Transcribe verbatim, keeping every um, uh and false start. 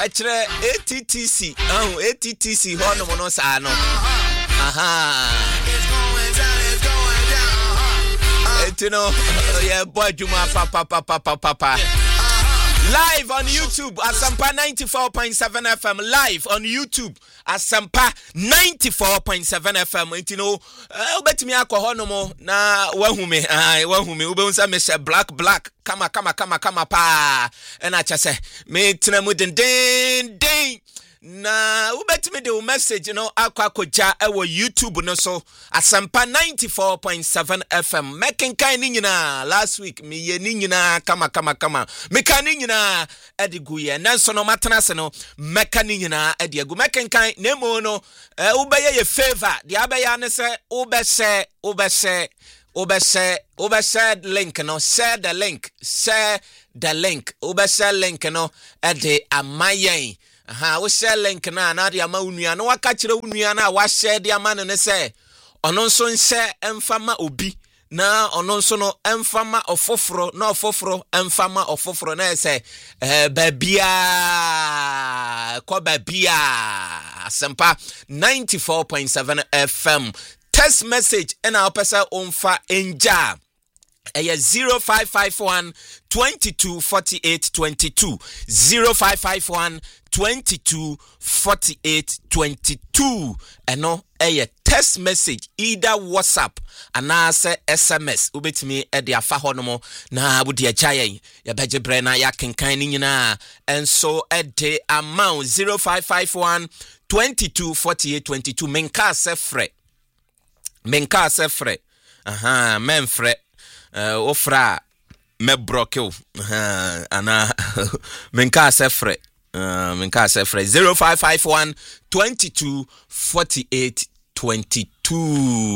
Achre A T T C. Oh, A T T C hono mono sa no. Aha. You know, yeah, boy, Juma, papa, papa, papa, papa. Live on YouTube, Asampa ninety-four point seven F M. Live on YouTube, Asampa ninety-four point seven F M. You know, uh, bet me alcohol no more. Na wahume, ah, wahume. Ube unsa me say black, black. Kama, kama, kama, kama, pa. And I just say, me tina mu den, den, den. Na ubetimi de message you know akwa koja ewo YouTube no so Asampa ninety-four point seven F M making kan ni nyina last week me ye ni nyina kama kama kama me kan ni nyina edigu ye nanso no matena se no meka ni nyina edigu making kan nemo no ubeye ye favor de abeya ne se ubese ubese ubese ubese link no share the link share the link ubese link no ede amayen. Aha, we share link na na de ama unua na waka kire unua na wa share de ama no ne se ono nso nse emfama obi na ono nso no emfama ofoforo na ofoforo emfama ofoforo na se eh babia ko babia Asampa ninety-four point seven F M. Text message na opesa onfa enja Aya zero five five one twenty-two forty-eight twenty-two zero five five one twenty-two forty-eight twenty-two eno aya text message either WhatsApp anase S M S ubetimi e de afa honomo na budi achayen ya beje bre na ya kenkan ni nyina enso e de amount zero five five one twenty-two forty-eight twenty-two menka sefre menka sefre aha menfre Uh, ofra me broke uh, ana menka sefre uh, menka sefre zero five five one twenty-two forty-eight twenty-two